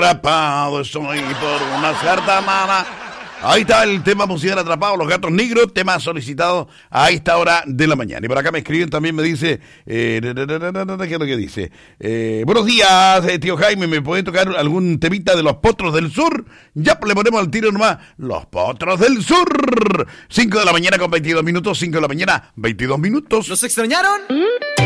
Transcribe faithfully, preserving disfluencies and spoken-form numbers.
atrapado estoy por una cierta mala. Ahí está el tema musical Atrapado, Los Gatos Negros, tema solicitado a esta hora de la mañana. Y por acá me escriben, también me dice, eh, ¿qué es lo que dice? Eh, buenos días, eh, tío Jaime, ¿me puede tocar algún temita de Los Potros del Sur? Ya le ponemos al tiro nomás, Los Potros del Sur. cinco de la mañana con veintidós minutos, cinco de la mañana, veintidós minutos. ¿Los extrañaron?